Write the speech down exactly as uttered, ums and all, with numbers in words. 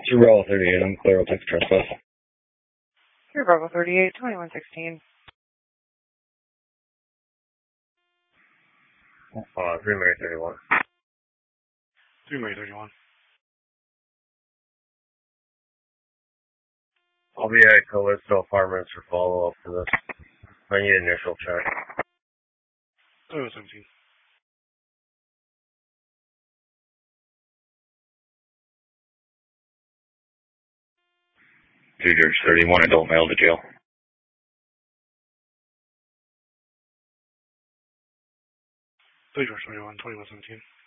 Two Bravo thirty-eight, I'm clear, I'll take the trespass. Two Bravo thirty-eight, twenty-one sixteen. Uh, three Mary thirty-one. three Mary thirty-one. I'll be at Callisto Apartments for follow-up for this. I need initial check. twenty-one seventeen. Two George thirty-one, adult male to jail. three George thirty-one, twenty-one seventeen.